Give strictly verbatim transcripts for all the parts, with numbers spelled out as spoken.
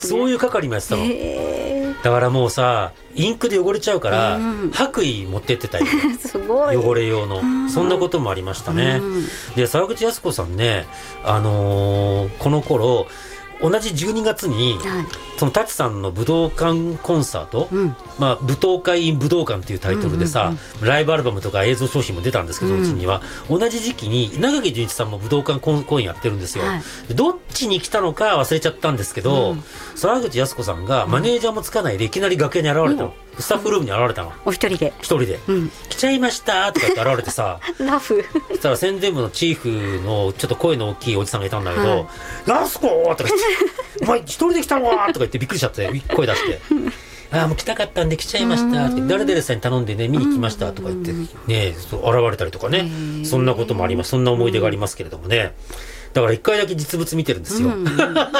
そういう係もやってたの。だからもうさ、インクで汚れちゃうから、うん、白衣持ってってたよすごい汚れ用の、そんなこともありましたね。で、沢口靖子さんね、あのー、この頃同じじゅうにがつに、はい、その舘さんの武道館コンサート、うん、まあ、舞踏会 in 武道館っていうタイトルでさ、うんうんうん、ライブアルバムとか映像商品も出たんですけど、うん、うちには同じ時期に稲垣潤一さんも武道館公演やってるんですよ、はい、どっちに来たのか忘れちゃったんですけど、うん、沢口靖子さんがマネージャーもつかないでいきなり楽屋に現れたの、うん、スタッフルームに現れたの、 お一人で一人で、うん、来ちゃいましたとかって現れてさラフそしたら宣伝部のチーフのちょっと声の大きいおじさんがいたんだけど、はい、ラスコーとか言ってお前一人で来たのかとか言ってびっくりしちゃって声出してああもう来たかったんで来ちゃいましたって誰々さんに頼んでね見に来ましたとか言ってねそう現れたりとかね、そんなこともあります。そんな思い出がありますけれどもね、だから一回だけ実物見てるんですよ、うん、ま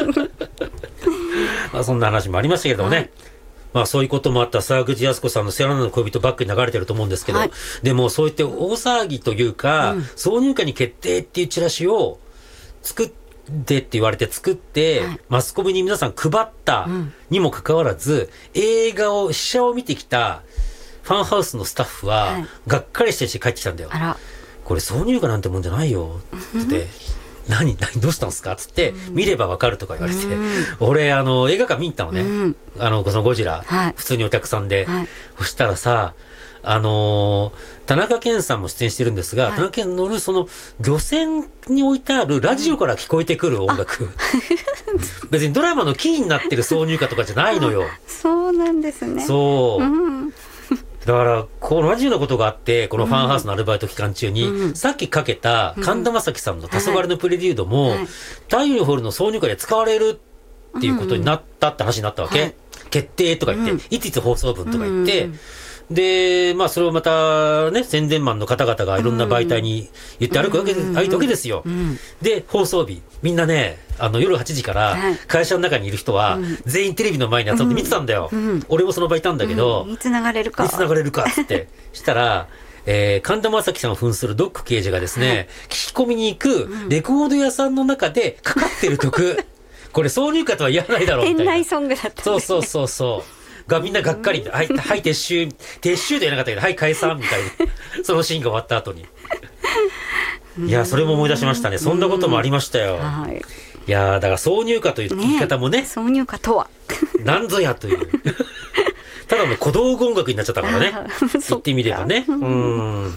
あそんな話もありましたけれどもね、はい、まあそういうこともあった沢口靖子さんのセラナの恋人バックに流れてると思うんですけど、はい、でもそういって大騒ぎというか、うん、挿入歌に決定っていうチラシを作ってって言われて作って、はい、マスコミに皆さん配ったにもかかわらず、うん、映画を試写を見てきたファンハウスのスタッフは、はい、がっかりして帰ってきたんだよ。あら、これ挿入歌なんてもんじゃないよって言って何何どうしたんですかっつって、うん、見ればわかるとか言われて、うん、俺あの映画館見に行ったのね、うん、あのそのゴジラ、はい、普通にお客さんで、はい、そしたらさあのー、田中健さんも出演してるんですが、はい、田中健乗るその漁船に置いてあるラジオから聞こえてくる音楽、うん、別にドラマのキーになってる挿入歌とかじゃないのよ。 そうなんですね。 そう、うんだからこの同じようなことがあってこのファンハウスのアルバイト期間中に、うん、さっきかけた神田正輝さんの「黄昏のプレリュード」も、はい、太陽にほるの挿入歌で使われるっていうことになったって話になったわけ、はい、決定とか言って、うん、いついつ放送分とか言って、うんで、まあ、それをまたね、宣伝マンの方々がいろんな媒体に言って歩くわけで、歩いたわけですよ。で、放送日、みんなね、あの、夜はちじから会社の中にいる人は、全員テレビの前に集まって見てたんだよ。うんうん、俺もその場いたんだけど、 うん、いつ流れるか。 いつ流れるか、つって。したら、えー、神田正輝さんを扮するドック刑事がですね、はい、聞き込みに行くレコード屋さんの中でかかってる曲、これ挿入歌とは言わないだろうみたいな。 店内ソングだったんですそうそうそうそう。がみんながっかりで、はい、はい、撤収、撤収ではなかったけど、はい、解散みたいな、そのシーンが終わった後に。いや、それも思い出しましたね。そんなこともありましたよ。はい、いや、だから挿入歌という言い方もね、ね挿入歌とは。 なんぞやという。ただの小道具音楽になっちゃったからね。言ってみればね。うん。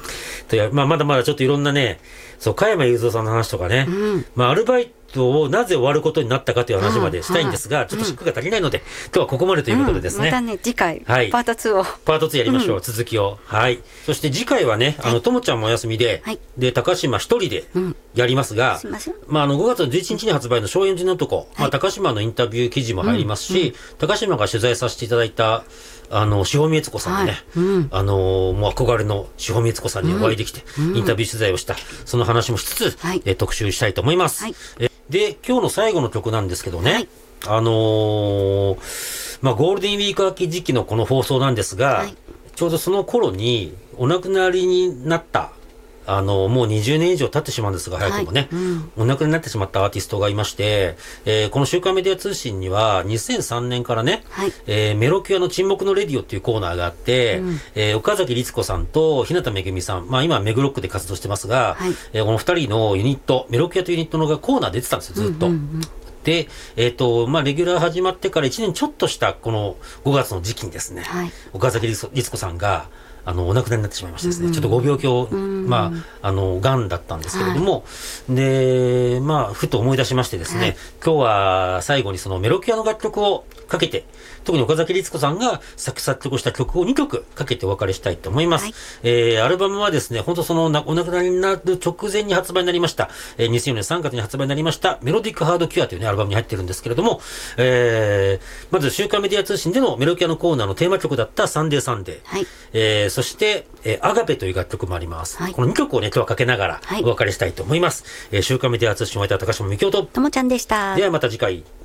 とや、まあ、まだまだちょっといろんなね、そう、加山雄三さんの話とかね、うん、まあ、アルバイトをなぜ終わることになったかという話までしたいんですが、ちょっと尺が足りないので、うん、今日はここまでということでですね。 うん、またね、次回、 はい、 パートツーを。 パートツーやりましょう、うん、続きを。はい。そして次回はね、あの、ともちゃんもお休みで、はい、で、高島一人でやりますが、うん、すまあ、あの、ごがつのじゅういちにちに発売の松陰寺の男、はい、まあ、高島のインタビュー記事も入りますし、うんうん、高島が取材させていただいた、あの、志保美悦子さんね、はいうん、あのー、もう憧れの志保美悦子さんにお会いできて、うん、インタビュー取材をした、その話もしつつ、はい、え特集したいと思います、はい、え。で、今日の最後の曲なんですけどね、はい、あのー、まあ、ゴールデンウィーク明け時期のこの放送なんですが、はい、ちょうどその頃にお亡くなりになった、あの、もうにじゅうねん以上経ってしまうんですが、早くもね、はいうん、お亡くなりになってしまったアーティストがいまして、えー、この週刊メディア通信にはにせんさんねんからね、はいえー、メロキュアの沈黙のレディオっていうコーナーがあって、うんえー、岡崎律子さんと日向めぐみさん、まあ今メグロックで活動してますが、はいえー、この二人のユニット、メロキュアというユニットのがコーナー出てたんですよ、ずっと。うんうんうんで、えっ、ー、と、まあ、レギュラー始まってからいちねんちょっとしたこのごがつの時期にですね、はい、岡崎律子さんが、あの、お亡くなりになってしまいましてですね、うん、ちょっとご病気を、まあ、あの、癌だったんですけれども、はい、で、まあ、ふと思い出しましてですね、はい、今日は最後にそのメロキュアの楽曲をかけて、特に岡崎律子さんが作作曲した曲をにきょくかけてお別れしたいと思います。はい、えー、アルバムはですね、本当そのお亡くなりになる直前に発売になりました、えー、にせんよねんさんがつに発売になりました、メロディックハードキュアというね、アルバムに入ってるんですけれども、えー、まず週刊メディア通信でのメロキュアのコーナーのテーマ曲だったサンデーサンデー。はい、えー、そして、えー、アガペという楽曲もあります。はい、このにきょくをね、今日はかけながらお別れしたいと思います。はい、えー、週刊メディア通信を終えた高島みきおと、 ともちゃんでした。 ではまた次回。